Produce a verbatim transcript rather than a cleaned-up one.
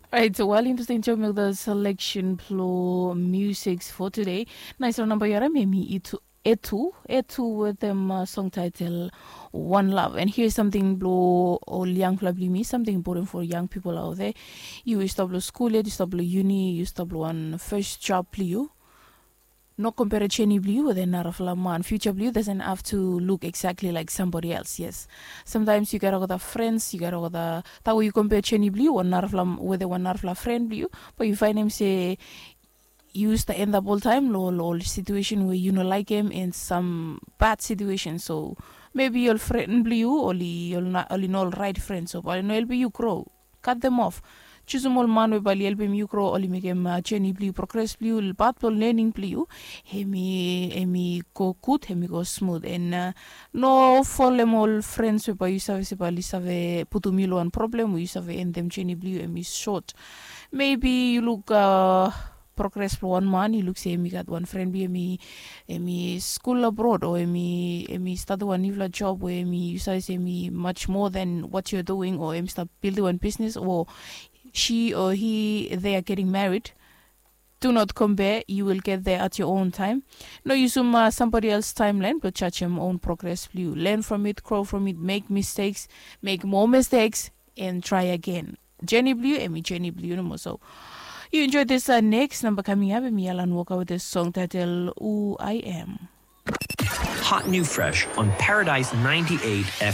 Right, so while interesting to make the selection flow musics for today. Nice number yara memi itu Etu Etu with them uh, song title One Love. And here's something blow all young probably me, something important for young people out there. You used to blow school, you used to blow uni, you used to blow one first job you. No compare Chenny Blue with another man. Future Blue doesn't have to look exactly like somebody else. Yes, sometimes you gotta go the friends, you gotta go the that way you compare Chenny Blue one with the one friend Blue, but you find him say you used to end up all time low low situation where you know like him in some bad situation. So maybe your friend Blue only you'll not only know right friends. So but no help you grow, cut them off. Chusumol man we bali elbe micro oli megem cheni bliu progress bliu pat pol learning bliu hemi hemi go good hemi go smooth and uh, no folemol friends we ba you save se bali save putu milo an problem we save and them cheni bliu hemi short maybe you look uh, progress for one man you look say me got one friend be me me school abroad or me me start one new job where me you say me much more than what you're doing or me start building one business or she or he they are getting married. Do not compare. You will get there at your own time. No use uh, somebody else's timeline, but judge your own progress. You learn from it, grow from it, make mistakes, make more mistakes, and try again. Jenny Blue, Amy Jenny Blue, no so. You enjoy this uh, next number coming up, and me Alan Walker with this song titled "Who I Am." Hot New Fresh on Paradise ninety-eight F M.